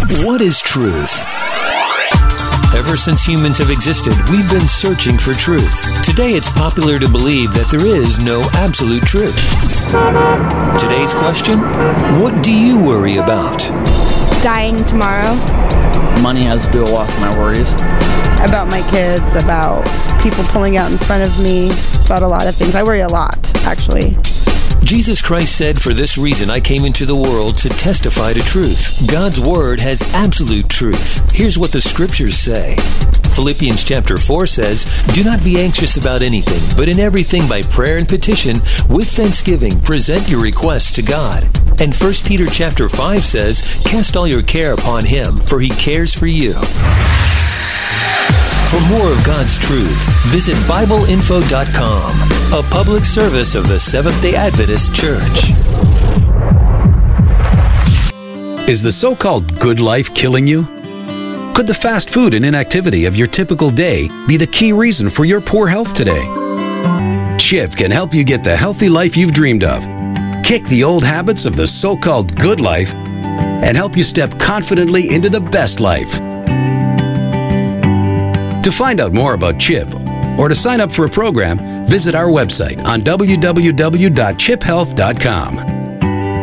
What is truth? Ever since humans have existed, we've been searching for truth. Today, it's popular to believe that there is no absolute truth. Today's question: what do you worry about? Dying tomorrow. Money has to do a lot with my worries. About my kids, about people pulling out in front of me, about a lot of things. I worry a lot, actually. Jesus Christ said, "For this reason I came into the world to testify to truth." God's word has absolute truth. Here's what the scriptures say. Philippians chapter 4 says, "Do not be anxious about anything, but in everything by prayer and petition, with thanksgiving, present your requests to God." And 1 Peter chapter 5 says, "Cast all your care upon Him, for He cares for you." For more of God's truth, visit BibleInfo.com, a public service of the Seventh-day Adventist Church. Is the so-called good life killing you? Could the fast food and inactivity of your typical day be the key reason for your poor health today? CHIP can help you get the healthy life you've dreamed of, kick the old habits of the so-called good life, and help you step confidently into the best life. To find out more about CHIP or to sign up for a program, visit our website on www.chiphealth.com.